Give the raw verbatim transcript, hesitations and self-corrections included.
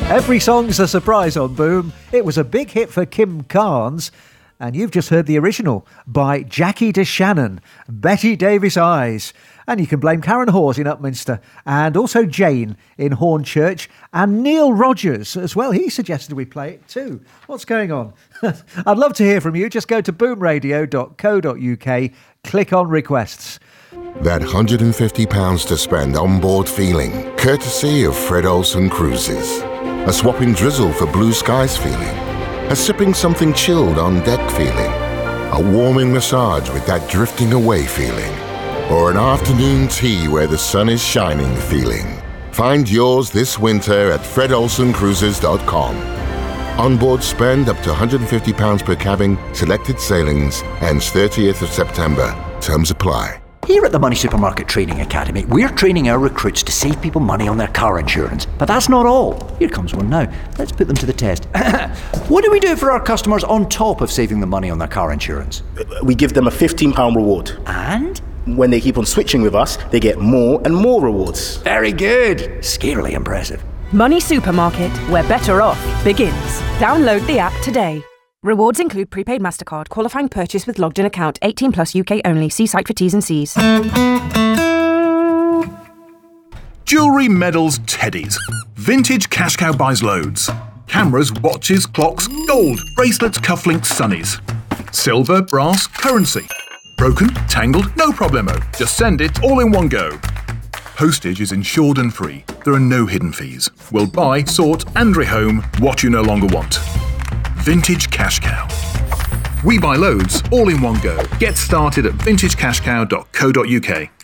Every song's a surprise on Boom. It was a big hit for Kim Carnes. And you've just heard the original by Jackie DeShannon, Betty Davis Eyes. And you can blame Karen Hawes in Upminster and also Jane in Hornchurch and Neil Rogers as well. He suggested we play it too. What's going on? I'd love to hear from you. Just go to boom radio dot co dot uk, click on requests. That one hundred fifty pounds to spend on board feeling, courtesy of Fred Olsen Cruises. A swapping drizzle for blue skies feeling. A sipping something chilled on deck feeling. A warming massage with that drifting away feeling. Or an afternoon tea where the sun is shining feeling. Find yours this winter at fred olsen cruises dot com. Onboard spend up to one hundred fifty pounds per cabin, selected sailings, ends thirtieth of September. Terms apply. Here at the Money Supermarket Training Academy, we're training our recruits to save people money on their car insurance. But that's not all. Here comes one now. Let's put them to the test. What do we do for our customers on top of saving them money on their car insurance? We give them a fifteen pounds reward. And? When they keep on switching with us, they get more and more rewards. Very good. Scarily impressive. Money Supermarket, where better off begins. Download the app today. Rewards include prepaid MasterCard, qualifying purchase with logged-in account, eighteen plus U K only. See site for T's and C's. Jewellery, medals, teddies. Vintage Cash Cow buys loads. Cameras, watches, clocks, gold, bracelets, cufflinks, sunnies. Silver, brass, currency. Broken, tangled, no problemo. Just send it all in one go. Postage is insured and free. There are no hidden fees. We'll buy, sort and rehome what you no longer want. Vintage Cash Cow. We buy loads all in one go. Get started at vintage cash cow dot co dot uk.